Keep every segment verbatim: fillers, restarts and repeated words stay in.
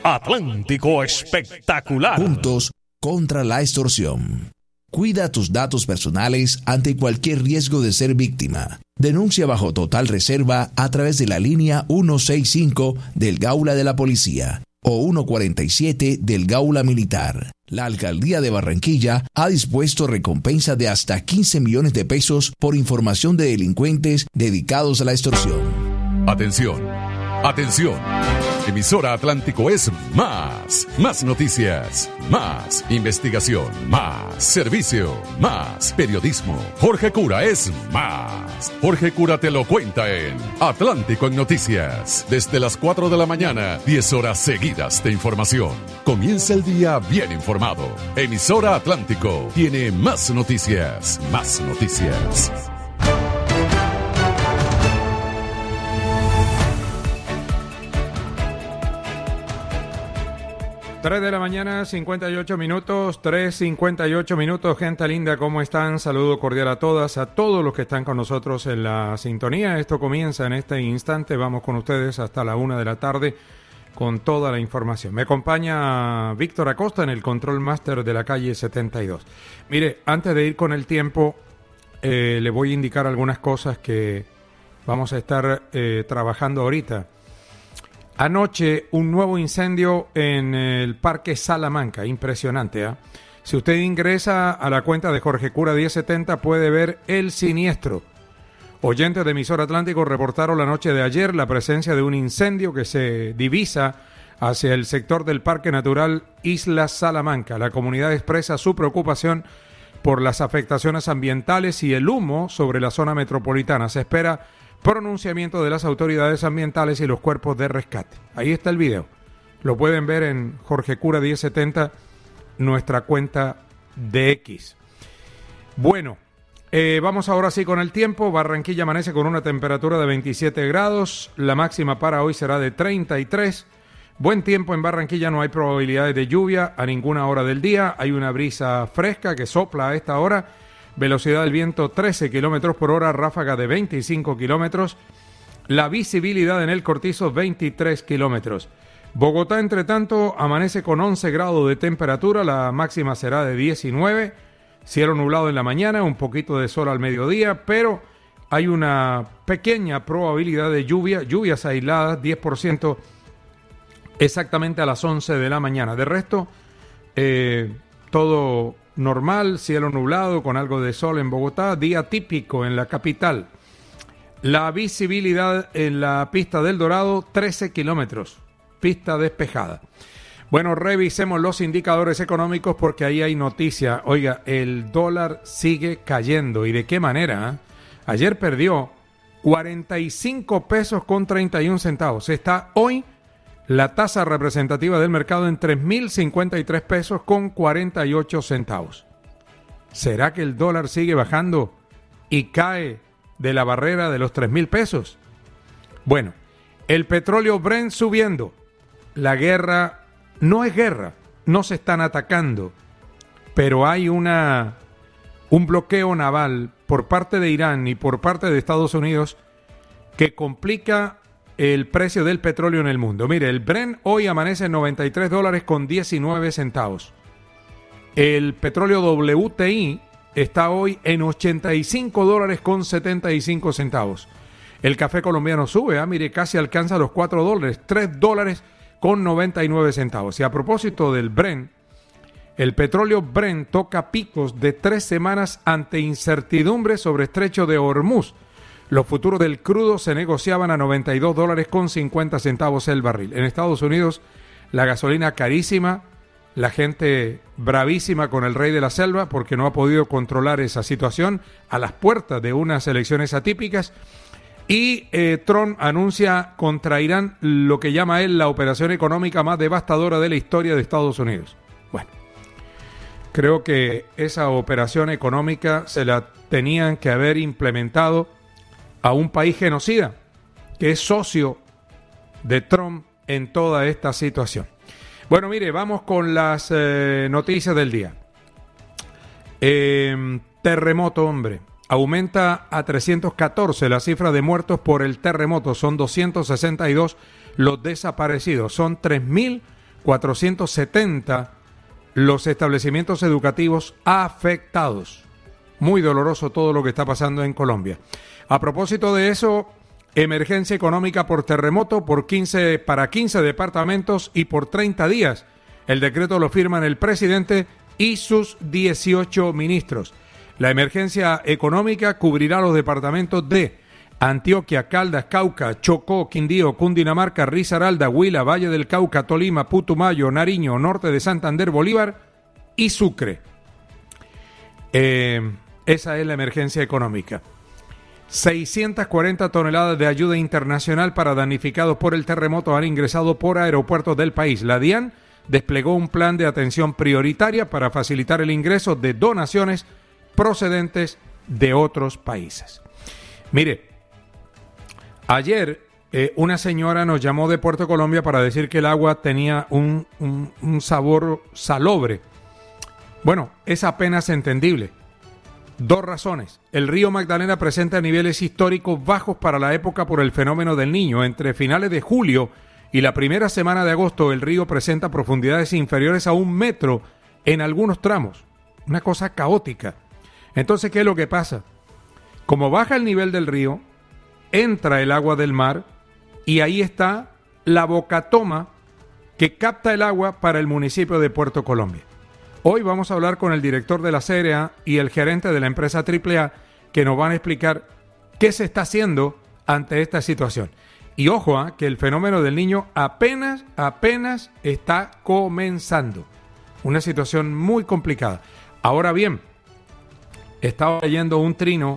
Atlántico Espectacular. Juntos contra la extorsión. Cuida tus datos personales ante cualquier riesgo de ser víctima. Denuncia bajo total reserva a través de la línea ciento sesenta y cinco del Gaula de la Policía o ciento cuarenta y siete del Gaula Militar. La Alcaldía de Barranquilla ha dispuesto recompensa de hasta quince millones de pesos por información de delincuentes dedicados a la extorsión. Atención, atención. Emisora Atlántico es más, más noticias, más investigación, más servicio, más periodismo. Jorge Cura es más. Jorge Cura te lo cuenta en Atlántico en Noticias. Desde las cuatro de la mañana, diez horas seguidas de información. Comienza el día bien informado. Emisora Atlántico tiene más noticias, más noticias. tres de la mañana, cincuenta y ocho minutos, tres cincuenta y ocho minutos, gente linda, ¿cómo están? Saludo cordial a todas, a todos los que están con nosotros en la sintonía. Esto comienza en este instante, vamos con ustedes hasta la una de la tarde con toda la información. Me acompaña Víctor Acosta en el Control Master de la calle setenta y dos. Mire, antes de ir con el tiempo, eh, le voy a indicar algunas cosas que vamos a estar eh, trabajando ahorita. Anoche, un nuevo incendio en el Parque Salamanca, impresionante, ¿eh? Si usted ingresa a la cuenta de Jorge Cura diez setenta puede ver el siniestro. Oyentes de Emisora Atlántico reportaron la noche de ayer la presencia de un incendio que se divisa hacia el sector del Parque Natural Isla Salamanca. La comunidad expresa su preocupación por las afectaciones ambientales y el humo sobre la zona metropolitana. Se espera pronunciamiento de las autoridades ambientales y los cuerpos de rescate. Ahí está el video. Lo pueden ver en Jorge Cura diez setenta, nuestra cuenta de X. Bueno, eh, vamos ahora sí con el tiempo. Barranquilla amanece con una temperatura de veintisiete grados. La máxima para hoy será de treinta y tres. Buen tiempo en Barranquilla, no hay probabilidades de lluvia a ninguna hora del día. Hay una brisa fresca que sopla a esta hora. Velocidad del viento trece kilómetros por hora, ráfaga de veinticinco kilómetros. La visibilidad en el Cortizo veintitrés kilómetros. Bogotá, entre tanto, amanece con once grados de temperatura, la máxima será de diecinueve. Cielo nublado en la mañana, un poquito de sol al mediodía, pero hay una pequeña probabilidad de lluvia, lluvias aisladas, diez por ciento exactamente a las once de la mañana. De resto, eh, todo normal, cielo nublado con algo de sol en Bogotá, día típico en la capital. La visibilidad en la pista del Dorado, trece kilómetros, pista despejada. Bueno, revisemos los indicadores económicos porque ahí hay noticia. Oiga, el dólar sigue cayendo. ¿Y de qué manera? ¿Eh? Ayer perdió cuarenta y cinco pesos con treinta y un centavos. Está hoy la tasa representativa del mercado en tres mil cincuenta y tres pesos con cuarenta y ocho centavos. ¿Será que el dólar sigue bajando y cae de la barrera de los tres mil pesos? Bueno, el petróleo Brent subiendo. La guerra no es guerra, no se están atacando, pero hay una, un bloqueo naval por parte de Irán y por parte de Estados Unidos que complica el precio del petróleo en el mundo. Mire, el Brent hoy amanece en noventa y tres dólares con diecinueve centavos. El petróleo W T I está hoy en ochenta y cinco dólares con setenta y cinco centavos. El café colombiano sube, ¿eh? Mire, casi alcanza los cuatro dólares, tres dólares con noventa y nueve centavos. Y a propósito del Brent, el petróleo Brent toca picos de tres semanas ante incertidumbre sobre estrecho de Hormuz. Los futuros del crudo se negociaban a noventa y dos dólares con cincuenta centavos el barril. En Estados Unidos, la gasolina carísima, la gente bravísima con el rey de la selva porque no ha podido controlar esa situación a las puertas de unas elecciones atípicas. Y eh, Trump anuncia contra Irán lo que llama él la operación económica más devastadora de la historia de Estados Unidos. Bueno, creo que esa operación económica se la tenían que haber implementado a un país genocida, que es socio de Trump en toda esta situación. Bueno, mire, vamos con las eh, noticias del día. Eh, terremoto, hombre. Aumenta a trescientos catorce la cifra de muertos por el terremoto. Son doscientos sesenta y dos los desaparecidos. Son tres mil cuatrocientos setenta los establecimientos educativos afectados. Muy doloroso todo lo que está pasando en Colombia. A propósito de eso, emergencia económica por terremoto por quince, para quince departamentos y por treinta días. El decreto lo firman el presidente y sus dieciocho ministros. La emergencia económica cubrirá los departamentos de Antioquia, Caldas, Cauca, Chocó, Quindío, Cundinamarca, Risaralda, Huila, Valle del Cauca, Tolima, Putumayo, Nariño, norte de Santander, Bolívar y Sucre. Eh, esa es la emergencia económica. seiscientas cuarenta toneladas de ayuda internacional para damnificados por el terremoto han ingresado por aeropuertos del país. La DIAN desplegó un plan de atención prioritaria para facilitar el ingreso de donaciones procedentes de otros países. Mire, ayer eh, una señora nos llamó de Puerto Colombia para decir que el agua tenía un, un, un sabor salobre. Bueno, es apenas entendible. Dos razones. El río Magdalena presenta niveles históricos bajos para la época por el fenómeno del Niño. Entre finales de julio y la primera semana de agosto, el río presenta profundidades inferiores a un metro en algunos tramos. Una cosa caótica. Entonces, ¿qué es lo que pasa? Como baja el nivel del río, entra el agua del mar y ahí está la bocatoma que capta el agua para el municipio de Puerto Colombia. Hoy vamos a hablar con el director de la C R A y el gerente de la empresa Triple A que nos van a explicar qué se está haciendo ante esta situación. Y ojo, ¿eh? que el fenómeno del Niño apenas, apenas está comenzando. Una situación muy complicada. Ahora bien, estaba leyendo un trino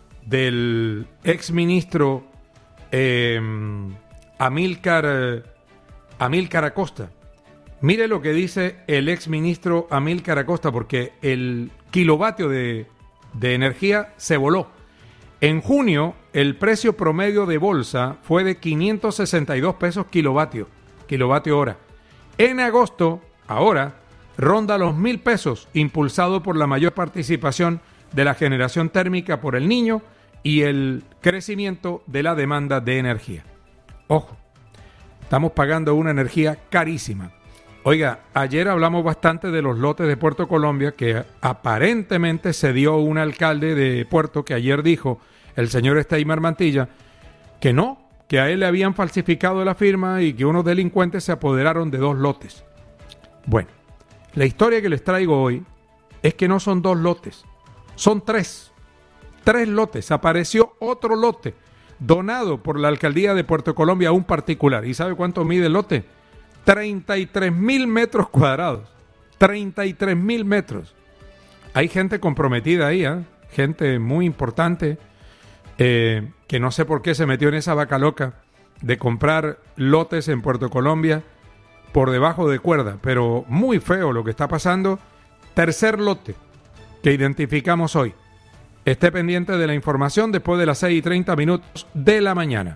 del exministro eh, Amílcar, eh, Amílcar Acosta. Mire lo que dice el exministro Amílcar Acosta, porque el kilovatio de, de energía se voló. En junio, el precio promedio de bolsa fue de quinientos sesenta y dos pesos kilovatio, kilovatio hora. En agosto, ahora, ronda los mil pesos, impulsado por la mayor participación de la generación térmica por el Niño y el crecimiento de la demanda de energía. Ojo, estamos pagando una energía carísima. Oiga, ayer hablamos bastante de los lotes de Puerto Colombia que aparentemente se dio un alcalde de Puerto que ayer dijo, el señor Steimar Mantilla, que no, que a él le habían falsificado la firma y que unos delincuentes se apoderaron de dos lotes. Bueno, la historia que les traigo hoy es que no son dos lotes, son tres. Tres lotes. Apareció otro lote donado por la alcaldía de Puerto Colombia a un particular. ¿Y sabe cuánto mide el lote? treinta y tres mil metros cuadrados. treinta y tres mil metros. Hay gente comprometida ahí, ¿eh? Gente muy importante eh, que no sé por qué se metió en esa vaca loca de comprar lotes en Puerto Colombia por debajo de cuerda. Pero muy feo lo que está pasando. Tercer lote que identificamos hoy. Esté pendiente de la información después de las seis y treinta minutos de la mañana.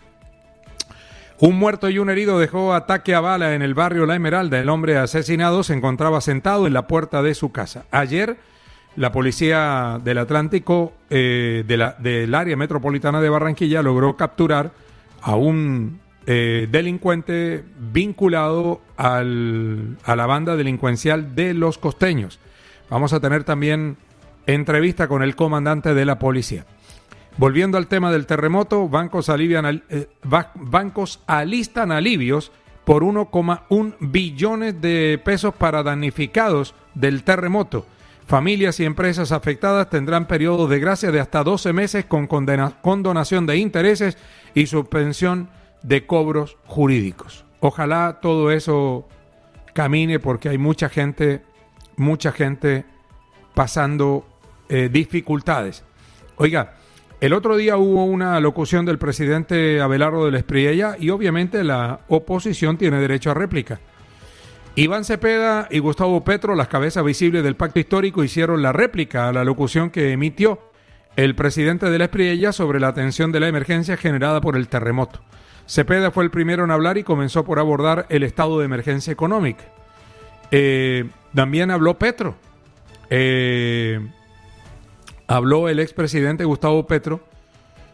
Un muerto y un herido dejó ataque a bala en el barrio La Esmeralda. El hombre asesinado se encontraba sentado en la puerta de su casa. Ayer, la policía del Atlántico eh, de la, del área metropolitana de Barranquilla logró capturar a un eh, delincuente vinculado al, a la banda delincuencial de Los Costeños. Vamos a tener también entrevista con el comandante de la policía. Volviendo al tema del terremoto, bancos, alivian, eh, bancos alistan alivios por uno coma uno billones de pesos para damnificados del terremoto. Familias y empresas afectadas tendrán periodos de gracia de hasta doce meses con condena, condonación de intereses y suspensión de cobros jurídicos. Ojalá todo eso camine porque hay mucha gente, mucha gente pasando eh, dificultades. Oiga, el otro día hubo una locución del presidente Abelardo del Espriella y obviamente la oposición tiene derecho a réplica. Iván Cepeda y Gustavo Petro, las cabezas visibles del pacto histórico, hicieron la réplica a la locución que emitió el presidente del Espriella sobre la atención de la emergencia generada por el terremoto. Cepeda fue el primero en hablar y comenzó por abordar el estado de emergencia económica. Eh, también habló Petro. Eh... Habló el expresidente Gustavo Petro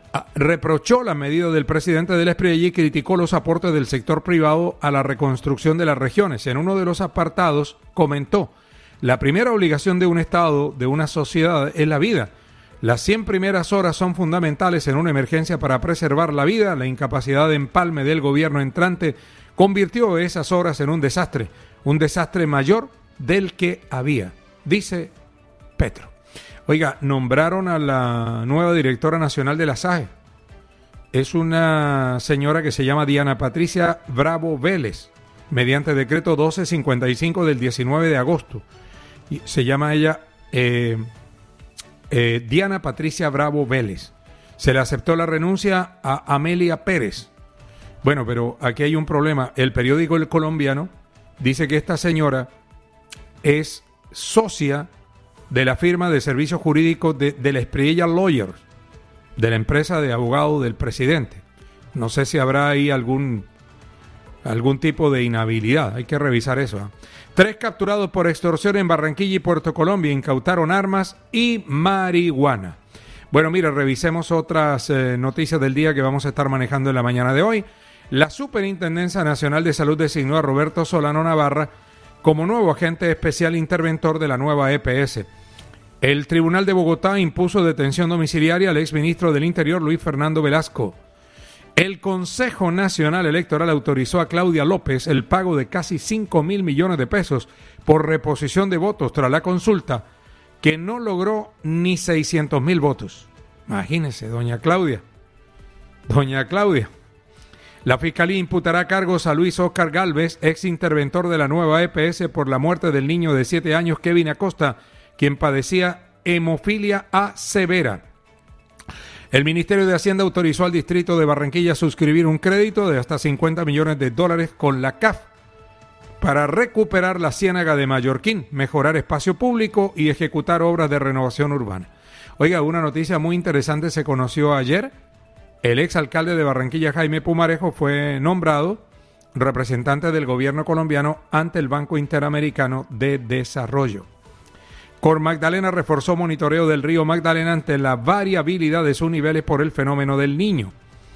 reprochó la medida del presidente del Espriella y criticó los aportes del sector privado a la reconstrucción de las regiones. En uno de los apartados comentó: la primera obligación de un Estado, de una sociedad, es la vida. Las cien primeras horas son fundamentales en una emergencia para preservar la vida. La incapacidad de empalme del gobierno entrante convirtió esas horas en un desastre, un desastre mayor del que había, dice Petro. Oiga, nombraron a la nueva directora nacional de la S A E. Es una señora que se llama Diana Patricia Bravo Vélez, mediante decreto doce cincuenta y cinco del diecinueve de agosto. Y se llama ella eh, eh, Diana Patricia Bravo Vélez. Se le aceptó la renuncia a Amelia Pérez. Bueno, pero aquí hay un problema. El periódico El Colombiano dice que esta señora es socia de la firma de servicios jurídicos de, de la Espriella Lawyers, de la empresa de abogados del presidente. No sé si habrá ahí algún, algún tipo de inhabilidad. Hay que revisar eso, ¿eh? Tres capturados por extorsión en Barranquilla y Puerto Colombia. Incautaron armas y marihuana. Bueno, mire, revisemos otras eh, noticias del día que vamos a estar manejando en la mañana de hoy. La Superintendencia Nacional de Salud designó a Roberto Solano Navarra como nuevo agente especial interventor de la nueva E P S. El Tribunal de Bogotá impuso detención domiciliaria al exministro del Interior, Luis Fernando Velasco. El Consejo Nacional Electoral autorizó a Claudia López el pago de casi cinco mil millones de pesos por reposición de votos tras la consulta, que no logró ni seiscientos mil votos. Imagínese, doña Claudia. Doña Claudia. La Fiscalía imputará cargos a Luis Óscar Gálvez, ex interventor de la nueva E P S, por la muerte del niño de siete años Kevin Acosta, quien padecía hemofilia A severa. El Ministerio de Hacienda autorizó al distrito de Barranquilla a suscribir un crédito de hasta cincuenta millones de dólares con la C A F para recuperar la Ciénaga de Mallorquín, mejorar espacio público y ejecutar obras de renovación urbana. Oiga, una noticia muy interesante se conoció ayer. El exalcalde de Barranquilla, Jaime Pumarejo, fue nombrado representante del gobierno colombiano ante el Banco Interamericano de Desarrollo. Cor Magdalena reforzó monitoreo del río Magdalena ante la variabilidad de sus niveles por el fenómeno del Niño.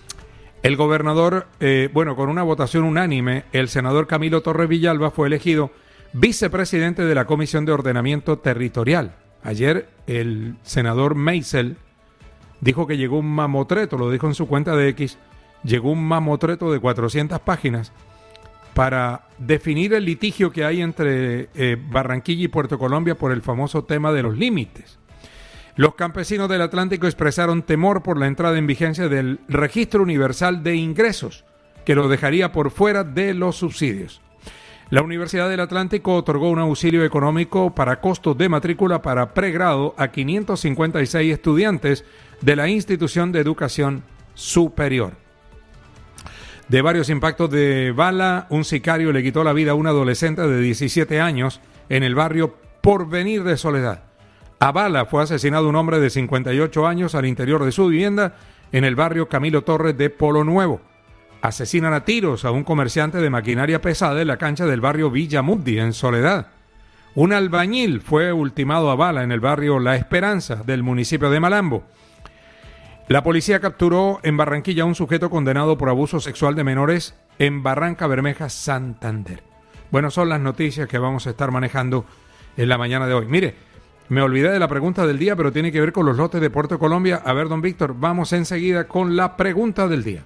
El gobernador, eh, bueno, con una votación unánime, el senador Camilo Torres Villalba fue elegido vicepresidente de la Comisión de Ordenamiento Territorial. Ayer el senador Meisel dijo que llegó un mamotreto, lo dijo en su cuenta de X, llegó un mamotreto de cuatrocientas páginas para definir el litigio que hay entre eh, Barranquilla y Puerto Colombia por el famoso tema de los límites. Los campesinos del Atlántico expresaron temor por la entrada en vigencia del Registro Universal de Ingresos, que lo dejaría por fuera de los subsidios. La Universidad del Atlántico otorgó un auxilio económico para costos de matrícula para pregrado a quinientos cincuenta y seis estudiantes de la institución de educación superior. De varios impactos de bala, un sicario le quitó la vida a un adolescente de diecisiete años en el barrio Porvenir de Soledad. A bala fue asesinado un hombre de cincuenta y ocho años al interior de su vivienda en el barrio Camilo Torres de Polo Nuevo. Asesinan a tiros a un comerciante de maquinaria pesada en la cancha del barrio Villa Muddi, en Soledad. Un albañil fue ultimado a bala en el barrio La Esperanza del municipio de Malambo. La policía capturó en Barranquilla a un sujeto condenado por abuso sexual de menores en Barranca Bermeja, Santander. Bueno, son las noticias que vamos a estar manejando en la mañana de hoy. Mire, me olvidé de la pregunta del día, pero tiene que ver con los lotes de Puerto Colombia. A ver, don Víctor, vamos enseguida con la pregunta del día.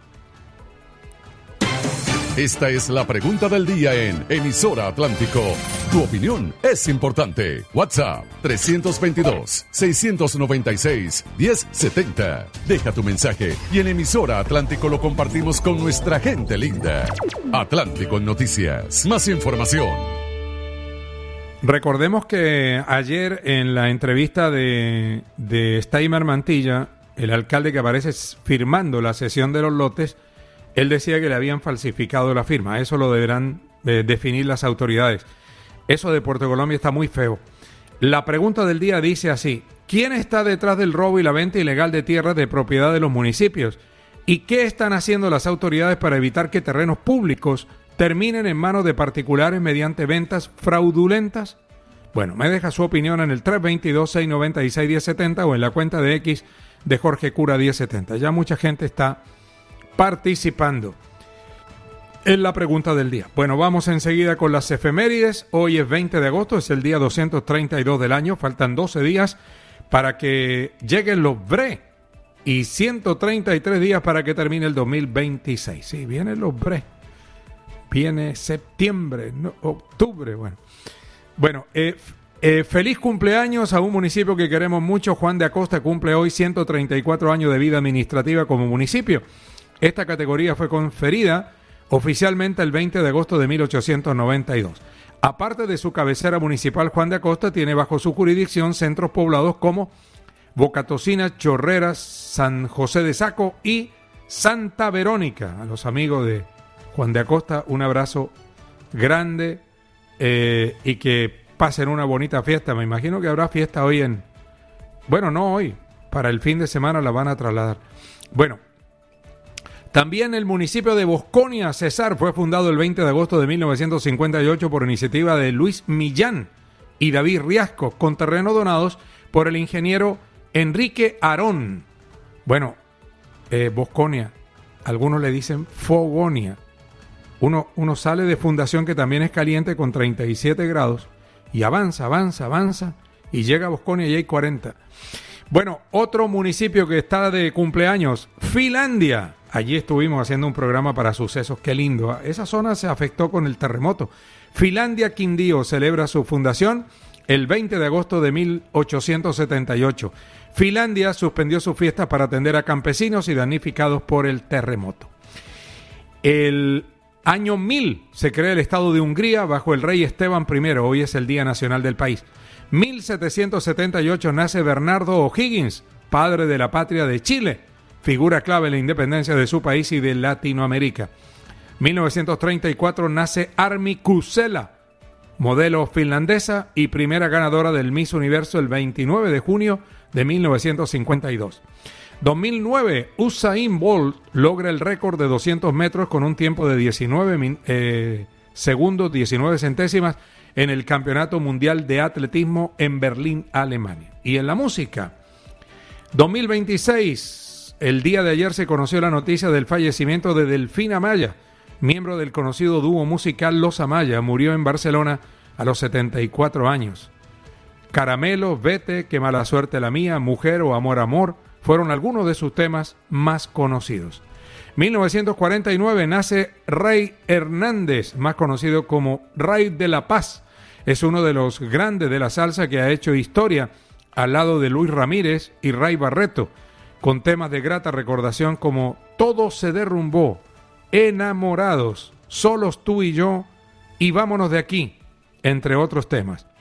Esta es la pregunta del día en Emisora Atlántico. Tu opinión es importante. WhatsApp tres veintidós, seiscientos noventa y seis, diez setenta. Deja tu mensaje y en Emisora Atlántico lo compartimos con nuestra gente linda. Atlántico Noticias. Más información. Recordemos que ayer en la entrevista de, de Steimer Mantilla, el alcalde que aparece firmando la cesión de los lotes, él decía que le habían falsificado la firma. Eso lo deberán eh, definir las autoridades. Eso de Puerto Colombia está muy feo. La pregunta del día dice así: ¿quién está detrás del robo y la venta ilegal de tierras de propiedad de los municipios? ¿Y qué están haciendo las autoridades para evitar que terrenos públicos terminen en manos de particulares mediante ventas fraudulentas? Bueno, me deja su opinión en el tres veintidós, seiscientos noventa y seis, diez setenta o en la cuenta de X de Jorge Cura diez setenta. Ya mucha gente está participando en la pregunta del día. Bueno, vamos enseguida con las efemérides. Hoy es veinte de agosto, es el día doscientos treinta y dos del año. Faltan doce días para que lleguen los B R E y ciento treinta y tres días para que termine el dos mil veintiséis. Sí, vienen los B R E. Viene septiembre, no, octubre, bueno. Bueno, eh, eh, feliz cumpleaños a un municipio que queremos mucho. Juan de Acosta cumple hoy ciento treinta y cuatro años de vida administrativa como municipio. Esta categoría fue conferida oficialmente el veinte de agosto de mil ochocientos noventa y dos. Aparte de su cabecera municipal, Juan de Acosta tiene bajo su jurisdicción centros poblados como Bocatocina, Chorreras, San José de Saco y Santa Verónica. A los amigos de Juan de Acosta, un abrazo grande eh, y que pasen una bonita fiesta. Me imagino que habrá fiesta hoy en... Bueno, no hoy, para el fin de semana la van a trasladar. Bueno, también el municipio de Bosconia, Cesar, fue fundado el veinte de agosto de mil novecientos cincuenta y ocho por iniciativa de Luis Millán y David Riasco, con terrenos donados por el ingeniero Enrique Arón. Bueno, eh, Bosconia, algunos le dicen Fogonia. Uno, uno sale de fundación que también es caliente con treinta y siete grados y avanza, avanza, avanza y llega a Bosconia y hay cuarenta. Bueno, otro municipio que está de cumpleaños, Finlandia. Allí estuvimos haciendo un programa para sucesos, qué lindo. Esa zona se afectó con el terremoto. Finlandia Quindío celebra su fundación el veinte de agosto de mil ochocientos setenta y ocho. Finlandia suspendió sus fiestas para atender a campesinos y damnificados por el terremoto. El año mil se crea el Estado de Hungría bajo el rey Esteban primero. Hoy es el Día Nacional del país. mil setecientos setenta y ocho nace Bernardo O'Higgins, padre de la patria de Chile, figura clave en la independencia de su país y de Latinoamérica. mil novecientos treinta y cuatro nace Armi Kusela, modelo finlandesa y primera ganadora del Miss Universo el veintinueve de junio de mil novecientos cincuenta y dos. dos mil nueve, Usain Bolt logra el récord de doscientos metros con un tiempo de diecinueve eh, segundos, diecinueve centésimas en el Campeonato Mundial de Atletismo en Berlín, Alemania. Y en la música, dos mil veintiséis, el día de ayer se conoció la noticia del fallecimiento de Delfín Amaya, miembro del conocido dúo musical Los Amaya. Murió en Barcelona a los setenta y cuatro años. Caramelo, Vete, Qué mala suerte la mía, Mujer o Amor, Amor, fueron algunos de sus temas más conocidos. mil novecientos cuarenta y nueve nace Ray Hernández, más conocido como Ray de la Paz. Es uno de los grandes de la salsa que ha hecho historia al lado de Luis Ramírez y Ray Barreto, con temas de grata recordación como Todo se derrumbó, Enamorados, Solos tú y yo y Vámonos de aquí, entre otros temas.